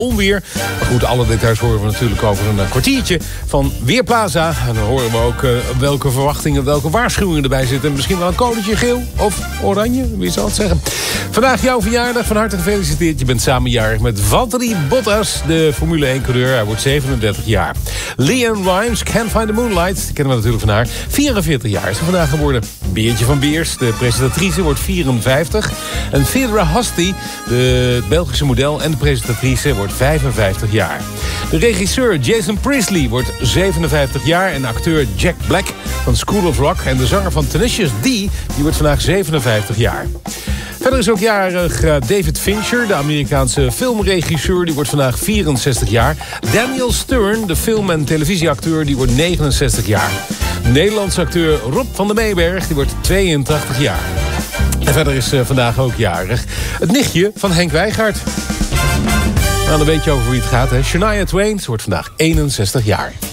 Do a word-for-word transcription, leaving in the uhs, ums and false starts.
onweer. Maar goed, alle details horen we natuurlijk over een kwartiertje van Weerplaza. En dan horen we ook uh, welke verwachtingen, welke waarschuwingen erbij zitten. En misschien wel een codetje geel of oranje, wie zal het zeggen. Vandaag jouw verjaardag, van harte gefeliciteerd. Je bent samenjarig met Valtteri Bottas, de Formule één-coureur. Hij wordt zevenendertig jaar. LeAnn Rimes, Can't Find the Moonlight, die kennen we natuurlijk van haar. vierenveertig jaar is ze vandaag geworden. Beertje van Beers, de presentatrice, wordt vierenvijftig. En Phaedra Hosty, de Belgische model en de presentatrice, wordt vijfenvijftig jaar. De regisseur Jason Priestley wordt zevenenvijftig jaar. En acteur Jack Black van School of Rock en de zanger van Tenacious D, die wordt vandaag zevenenvijftig jaar. Verder is ook jarig David Fincher, de Amerikaanse filmregisseur. Die wordt vandaag vierenzestig jaar. Daniel Stern, de film- en televisieacteur, die wordt negenenzestig jaar. De Nederlandse acteur Rob van der Meeberg, die wordt tweeëntachtig jaar. En verder is uh, vandaag ook jarig het nichtje van Henk Wijngaard. Nou, dan weet je over wie het gaat, hè? Shania Twain, ze wordt vandaag eenenzestig jaar.